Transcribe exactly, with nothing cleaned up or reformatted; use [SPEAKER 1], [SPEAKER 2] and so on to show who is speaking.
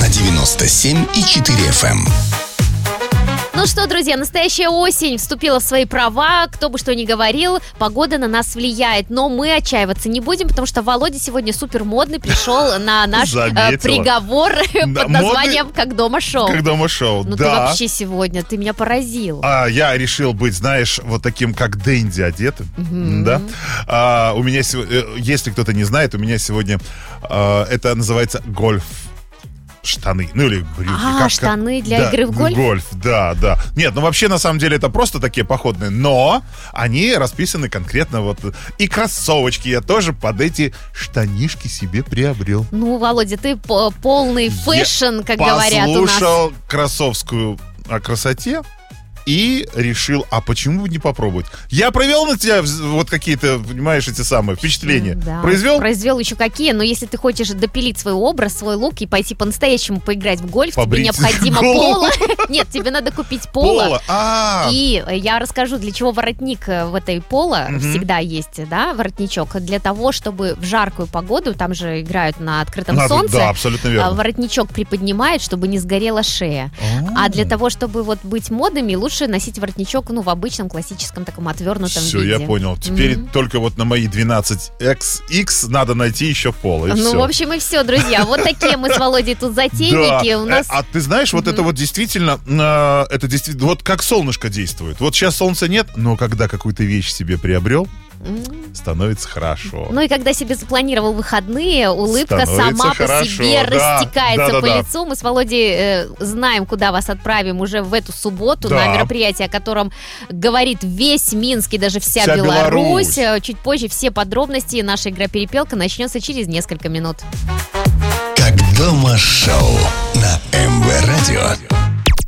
[SPEAKER 1] девяносто семь и четыре эф эм.
[SPEAKER 2] Ну что, друзья, настоящая осень вступила в свои права. Кто бы что ни говорил, погода на нас влияет. Но мы отчаиваться не будем, потому что Володя сегодня супер модный пришел на наш э, приговор
[SPEAKER 3] Да,
[SPEAKER 2] под названием «Как дома шоу».
[SPEAKER 3] Как дома шоу,
[SPEAKER 2] Ну
[SPEAKER 3] да.
[SPEAKER 2] ты вообще сегодня, ты меня поразил.
[SPEAKER 3] А, я решил быть, знаешь, вот таким, как Дэнди одетым.
[SPEAKER 2] Мгм.
[SPEAKER 3] Да? А, у меня сегодня, если кто-то не знает, у меня сегодня а, это называется гольф. Штаны, ну или брюки.
[SPEAKER 2] А,
[SPEAKER 3] как-
[SPEAKER 2] штаны
[SPEAKER 3] как-
[SPEAKER 2] для
[SPEAKER 3] да,
[SPEAKER 2] игры в гольф?
[SPEAKER 3] Гольф, да, да. Нет, ну вообще на самом деле это просто такие походные, но они расписаны конкретно вот. И кроссовочки я тоже под эти штанишки себе приобрел.
[SPEAKER 2] Ну, Володя, ты по- полный фэшн, как говорят у нас.
[SPEAKER 3] Послушал Кроссовскую о красоте и решил, а почему бы не попробовать? Я провел на тебя вз- вот какие-то, понимаешь, эти самые впечатления.
[SPEAKER 2] Да,
[SPEAKER 3] Произвел?
[SPEAKER 2] Произвел еще какие, но если ты хочешь допилить свой образ, свой лук и пойти по-настоящему поиграть в гольф,
[SPEAKER 3] Побрить
[SPEAKER 2] тебе необходимо
[SPEAKER 3] голову.
[SPEAKER 2] поло. Нет, тебе надо купить поло.
[SPEAKER 3] Пола. А,
[SPEAKER 2] И я расскажу, для чего воротник э, в этой поло
[SPEAKER 3] Мгм.
[SPEAKER 2] всегда есть, да, воротничок. Для того, чтобы в жаркую погоду, там же играют на открытом
[SPEAKER 3] надо-
[SPEAKER 2] солнце,
[SPEAKER 3] да, абсолютно
[SPEAKER 2] а,
[SPEAKER 3] верно.
[SPEAKER 2] воротничок приподнимает, чтобы не сгорела шея. А для того, чтобы вот быть модными, лучше носить воротничок, ну, в обычном классическом таком отвернутом
[SPEAKER 3] Все,
[SPEAKER 2] виде.
[SPEAKER 3] я понял. Теперь
[SPEAKER 2] Мгм.
[SPEAKER 3] только вот на мои двенадцать икс икс надо найти еще пол, и
[SPEAKER 2] Ну,
[SPEAKER 3] все.
[SPEAKER 2] в общем, и все, друзья. Вот такие мы с Володей тут затейники. У нас...
[SPEAKER 3] Э, А ты знаешь, вот это вот действительно, э, это действительно, вот как солнышко действует. Вот сейчас солнца нет, но когда какую-то вещь себе приобрел,
[SPEAKER 2] М.
[SPEAKER 3] становится хорошо.
[SPEAKER 2] Ну и когда себе запланировал выходные, улыбка
[SPEAKER 3] Становится
[SPEAKER 2] сама по
[SPEAKER 3] хорошо,
[SPEAKER 2] себе
[SPEAKER 3] да,
[SPEAKER 2] растекается
[SPEAKER 3] да, да,
[SPEAKER 2] по
[SPEAKER 3] да.
[SPEAKER 2] лицу. Мы с Володей э, знаем, куда вас отправим уже в эту субботу
[SPEAKER 3] Да.
[SPEAKER 2] на мероприятие, о котором говорит весь Минск и даже вся,
[SPEAKER 3] Вся
[SPEAKER 2] Беларусь.
[SPEAKER 3] Беларусь.
[SPEAKER 2] Э, Чуть позже все подробности. Наша игра «Перепелка» начнется через несколько минут.
[SPEAKER 1] Как дома шоу.